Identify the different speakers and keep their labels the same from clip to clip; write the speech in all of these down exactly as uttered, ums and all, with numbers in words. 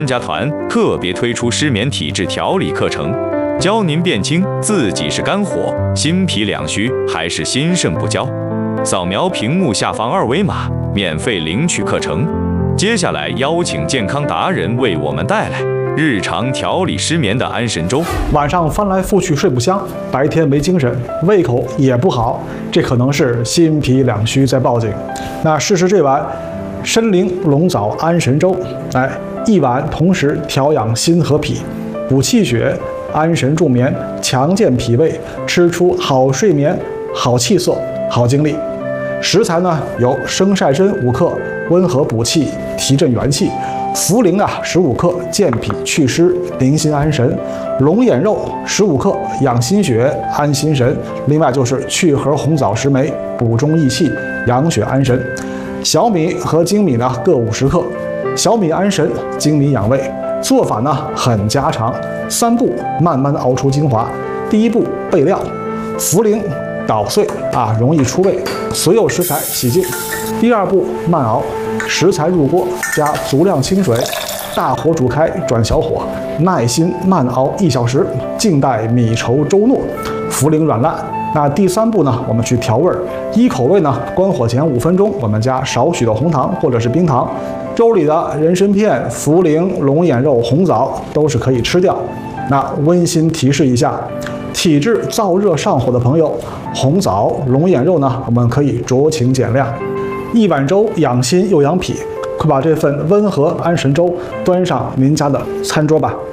Speaker 1: 专家团特别推出失眠体质调理课程，教您辨清自己是肝火、心脾两虚还是心肾不交。扫描屏幕下方二维码，免费领取课程。接下来邀请健康达人为我们带来日常调理失眠的安神粥。
Speaker 2: 晚上翻来覆去睡不香，白天没精神，胃口也不好，这可能是心脾两虚在报警。那试试这碗参苓龙枣安神粥，哎，一碗同时调养心和脾，补气血，安神助眠，强健脾胃，吃出好睡眠、好气色、好精力。食材呢有生晒参五克，温和补气，提振元气；茯苓啊十五克，健脾祛湿，宁心安神；龙眼肉十五克，养心血，安心神。另外就是去核红枣十枚，补中益气，养血安神。小米和精米呢各五十克，小米安神，精米养胃。做法呢很家常，三步慢慢熬出精华。第一步备料，茯苓捣碎啊，容易出味，所有食材洗净。第二步慢熬，食材入锅，加足量清水，大火煮开，转小火，耐心慢熬一小时，静待米稠粥糯，茯苓软烂。那第三步呢，我们去调味儿，依口味呢，关火前五分钟，我们加少许的红糖或者是冰糖。粥里的人参片、茯苓、龙眼肉、红枣都是可以吃掉。那温馨提示一下，体质燥热上火的朋友，红枣、龙眼肉呢，我们可以酌情减量。一碗粥养心又养脾，快把这份温和安神粥端上您家的餐桌吧。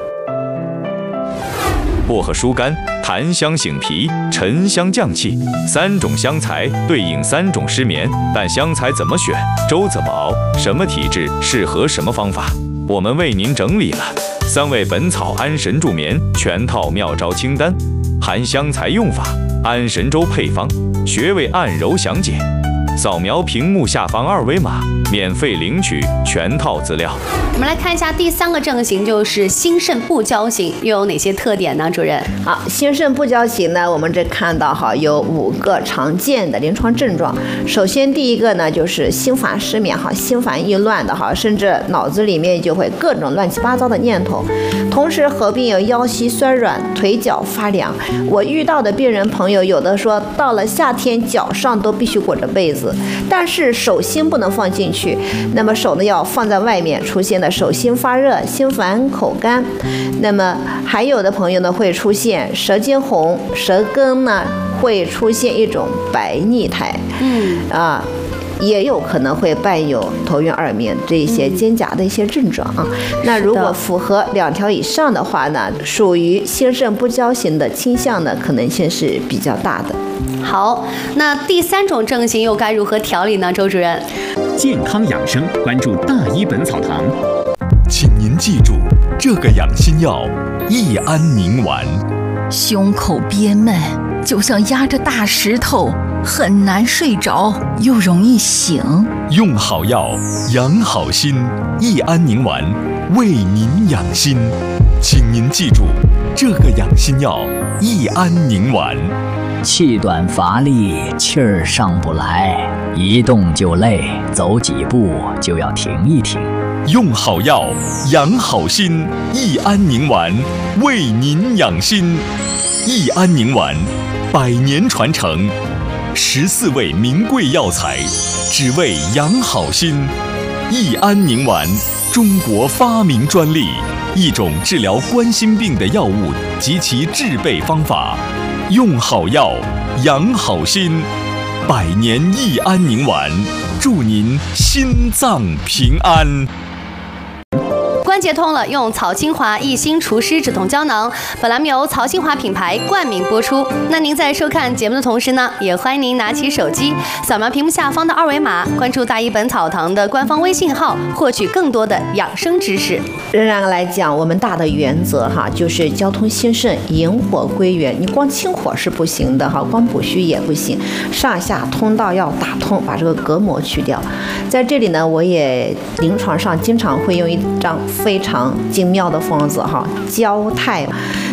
Speaker 1: 薄荷疏肝，檀香醒脾，沉香降气，三种香材对应三种失眠，但香材怎么选，粥怎么熬，什么体质适合什么方法，我们为您整理了三味本草安神助眠全套妙招清单，含香材用法、安神粥配方、穴位按揉详解。扫描屏幕下方二维码，免费领取全套资料。
Speaker 3: 我们来看一下第三个症型，就是心肾不交型，又有哪些特点呢？主任，
Speaker 4: 好，心肾不交型呢，我们这看到哈有五个常见的临床症状。首先第一个呢，就是心烦失眠哈，心烦意乱的哈，甚至脑子里面就会各种乱七八糟的念头，同时合并有腰膝酸软、腿脚发凉。我遇到的病人朋友，有的说到了夏天脚上都必须裹着被子，但是手心不能放进去，那么手呢要放在外面，出现的手心发热、心烦、口干。那么还有的朋友呢会出现舌尖红，舌根呢会出现一种白腻苔，嗯啊。也有可能会伴有头晕耳鸣这些肩胛的一些症状啊。那如果符合两条以上的话呢，属于心肾不交型的倾向呢，可能性是比较大的。
Speaker 3: 好，那第三种症型又该如何调理呢？周主任，
Speaker 5: 健康养生，关注大医本草堂。
Speaker 6: 请您记住，这个养心药益安宁丸。
Speaker 7: 胸口憋闷，就像压着大石头，很难睡着，又容易醒。
Speaker 6: 用好药，养好心，益安宁丸为您养心。请您记住，这个养心药益安宁丸。
Speaker 8: 气短乏力，气儿上不来，一动就累，走几步就要停一停。
Speaker 6: 用好药，养好心，益安宁丸为您养心。益安宁丸，百年传承，十四味名贵药材，只为养好心。益安宁丸，中国发明专利，一种治疗冠心病的药物及其制备方法。用好药，养好心，百年益安宁丸，祝您心脏平安。
Speaker 3: 关节痛了，用草清华益心除湿止痛胶囊。本栏目由曹清华品牌冠名播出。那您在收看节目的同时呢，也欢迎您拿起手机扫描屏幕下方的二维码，关注大医本草堂的官方微信号，获取更多的养生知识。
Speaker 4: 仍然来讲，我们大的原则哈，就是交通心肾，引火归元。你光清火是不行的哈，光补虚也不行，上下通道要打通，把这个隔膜去掉。在这里呢，我也临床上经常会用一张非常精妙的方子哈，焦太。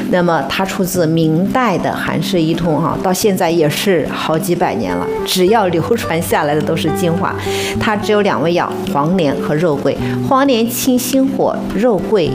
Speaker 4: 那么它出自明代的《韩氏医通》哈，到现在也是好几百年了，只要流传下来的都是精华。它只有两味药，黄连和肉桂。黄连清心火，肉桂